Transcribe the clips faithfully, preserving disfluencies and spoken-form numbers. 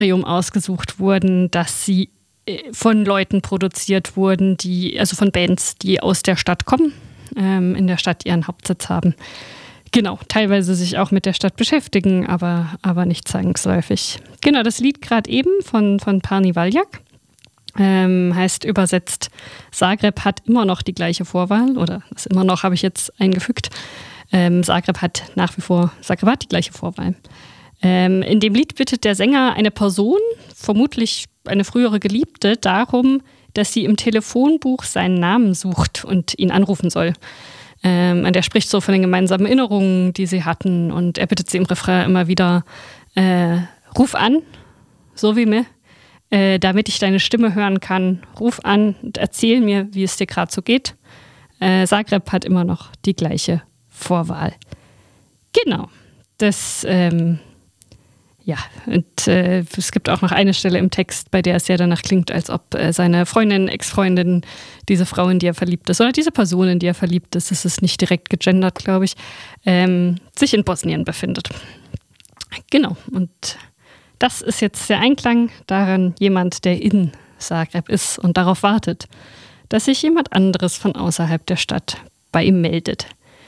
ausgesucht wurden, dass sie von Leuten produziert wurden, die, also von Bands, die aus der Stadt kommen, ähm, in der Stadt ihren Hauptsitz haben. Genau, teilweise sich auch mit der Stadt beschäftigen, aber, aber nicht zwangsläufig. Genau, das Lied gerade eben von, von Pani Valjak ähm, heißt übersetzt, Zagreb hat immer noch die gleiche Vorwahl, oder das immer noch habe ich jetzt eingefügt. Ähm, Zagreb hat nach wie vor, Zagreb hat die gleiche Vorwahl. Ähm, in dem Lied bittet der Sänger eine Person, vermutlich eine frühere Geliebte, darum, dass sie im Telefonbuch seinen Namen sucht und ihn anrufen soll. Ähm, und er spricht so von den gemeinsamen Erinnerungen, die sie hatten, und er bittet sie im Refrain immer wieder, äh, ruf an, so wie mir, äh, damit ich deine Stimme hören kann. Ruf an und erzähl mir, wie es dir gerade so geht. Äh, Zagreb hat immer noch die gleiche Vorwahl. Genau, das... Ähm, Ja, und äh, es gibt auch noch eine Stelle im Text, bei der es ja danach klingt, als ob äh, seine Freundin, Ex-Freundin, diese Frau, in die er verliebt ist, oder diese Person, in die er verliebt ist, es ist nicht direkt gegendert, glaube ich, ähm, sich in Bosnien befindet. Genau, und das ist jetzt der Einklang daran, jemand, der in Zagreb ist und darauf wartet, dass sich jemand anderes von außerhalb der Stadt bei ihm meldet.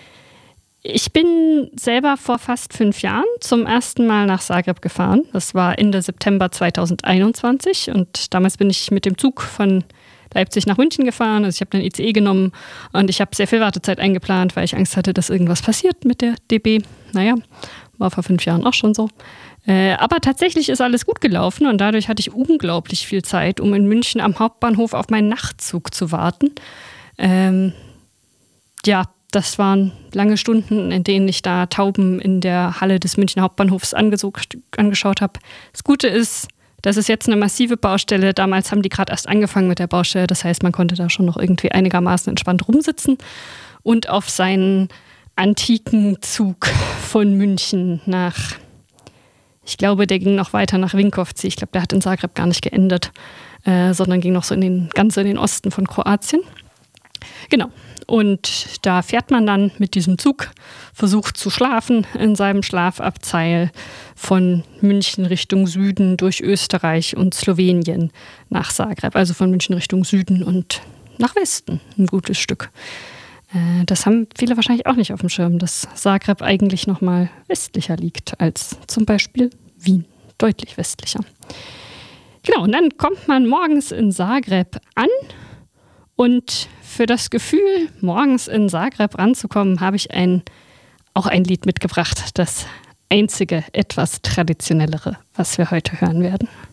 Ich bin selber vor fast fünf Jahren zum ersten Mal nach Zagreb gefahren. Das war Ende September zweitausendeinundzwanzig und damals bin ich mit dem Zug von Leipzig nach München gefahren. Also ich habe den I C E genommen und ich habe sehr viel Wartezeit eingeplant, weil ich Angst hatte, dass irgendwas passiert mit der D B. Naja, war vor fünf Jahren auch schon so. Äh, aber tatsächlich ist alles gut gelaufen und dadurch hatte ich unglaublich viel Zeit, um in München am Hauptbahnhof auf meinen Nachtzug zu warten. Ähm, ja, Das waren lange Stunden, in denen ich da Tauben in der Halle des Münchner Hauptbahnhofs angeschaut habe. Das Gute ist, das ist jetzt eine massive Baustelle. Damals haben die gerade erst angefangen mit der Baustelle. Das heißt, man konnte da schon noch irgendwie einigermaßen entspannt rumsitzen und auf seinen antiken Zug von München nach, ich glaube, der ging noch weiter nach Vinkovci. Ich glaube, der hat in Zagreb gar nicht geendet, äh, sondern ging noch so in den, ganz in den Osten von Kroatien. Genau. Und da fährt man dann mit diesem Zug, versucht zu schlafen in seinem Schlafabteil von München Richtung Süden durch Österreich und Slowenien nach Zagreb. Also von München Richtung Süden und nach Westen ein gutes Stück. Äh, das haben viele wahrscheinlich auch nicht auf dem Schirm, dass Zagreb eigentlich noch mal westlicher liegt als zum Beispiel Wien. Deutlich westlicher. Genau, und dann kommt man morgens in Zagreb an. Und für das Gefühl, morgens in Zagreb ranzukommen, habe ich ein, auch ein Lied mitgebracht. Das einzige, etwas traditionellere, was wir heute hören werden.